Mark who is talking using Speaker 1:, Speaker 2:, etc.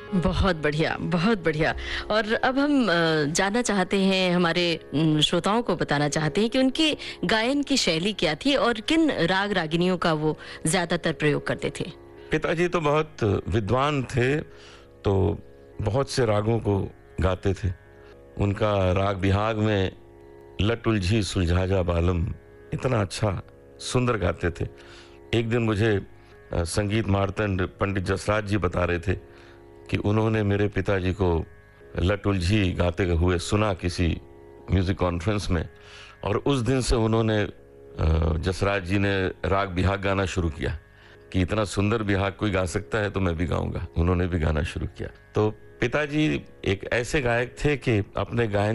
Speaker 1: बहुत बढ़िया, बहुत बढ़िया। और अब हम जानना चाहते हैं, हमारे श्रोताओं को बताना चाहते हैं कि उनकी गायन की शैली क्या थी और किन राग रागिनियों का वो ज़्यादातर प्रयोग करते थे?
Speaker 2: पिताजी तो बहुत विद्वान थे, तो बहुत से रागों को गाते थे। उनका राग बिहाग में लट उलझी सुलझा जा बालम इतना अच्छा सुंदर गाते थे। एक दिन मुझे संगीत मार्तंड पंडित जसराज जी बता रहे थे कि उन्होंने मेरे पिताजी को लट उलझी गाते हुए सुना किसी म्यूजिक कॉन्फ्रेंस में, और उस दिन से उन्होंने जसराज जी ने राग बिहाग गाना शुरू किया कि इतना सुंदर बिहाग कोई गा सकता है तो मैं भी गाऊंगा। उन्होंने भी गाना शुरू किया। तो पिताजी एक ऐसे गायक थे कि अपने गायन